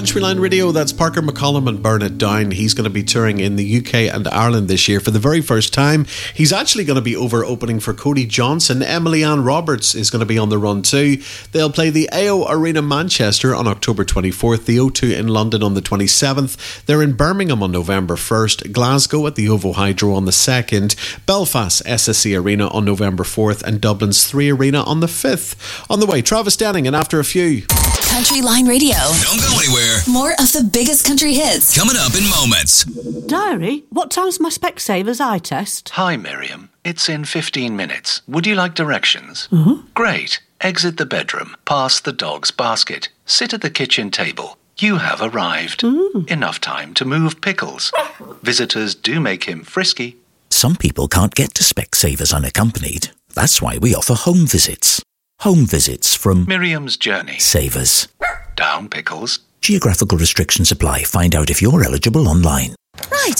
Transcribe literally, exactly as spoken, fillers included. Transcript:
Country Line Radio, that's Parker McCollum and Bernard Down. He's going to be touring in the U K and Ireland this year for the very first time. He's actually going to be over opening for Cody Johnson. Emily Ann Roberts is going to be on the run too. They'll play the A O Arena Manchester on October twenty-fourth, the O two in London on the twenty-seventh. They're in Birmingham on November first, Glasgow at the OVO Hydro on the second, Belfast S S C Arena on November fourth, and Dublin's three Arena on the fifth. On the way, Travis Denning, and after a few. Country Line Radio. Don't go anywhere. More of the biggest country hits coming up in moments. Diary, what time's my Specsavers eye test? Hi, Miriam. It's in fifteen minutes. Would you like directions? Uh-huh. Great. Exit the bedroom, past the dog's basket, sit at the kitchen table. You have arrived. Mm. Enough time to move pickles. Visitors do make him frisky. Some people can't get to Specsavers unaccompanied. That's why we offer home visits. Home visits from Miriam's Journey. Savers. Down pickles. Geographical restrictions apply. Find out if you're eligible online.